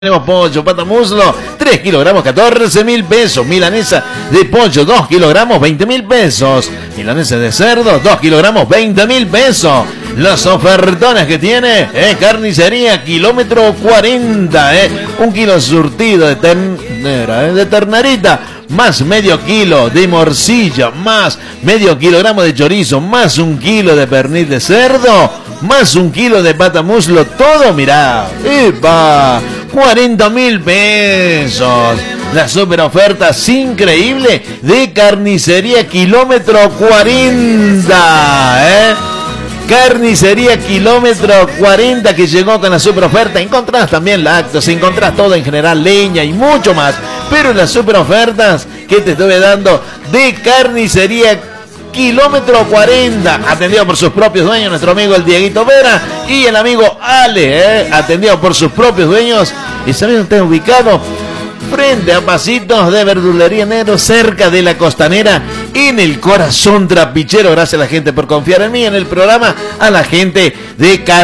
Tenemos pollo, pata muslo, 3 kilogramos, 14.000 pesos. Milanesa de pollo, 2 kilogramos, 20.000 pesos. Milanesa de cerdo, 2 kilogramos, 20.000 pesos. Las ofertones que tiene, carnicería, kilómetro 40, 1 kilo surtido de ternera, de ternarita, más medio kilo de morcilla, más medio kilogramo de chorizo, más 1 kilo de pernil de cerdo, más 1 kilo de pata muslo, todo, mirá, ¡epa! 40.000 pesos. Las super ofertas increíbles de carnicería kilómetro 40, Carnicería kilómetro 40 que llegó con la super oferta. Encontrás también lácteos, encontrás todo en general, leña y mucho más. Pero las super ofertas que te estuve dando de carnicería kilómetro 40, atendido por sus propios dueños, nuestro amigo el Dieguito Vera y el amigo Ale, atendido por sus propios dueños. ¿Y saben dónde está ubicado? Frente a Pasitos de Verdulería Negro, cerca de la Costanera, en el corazón trapichero. Gracias a la gente por confiar en mí, en el programa, a la gente de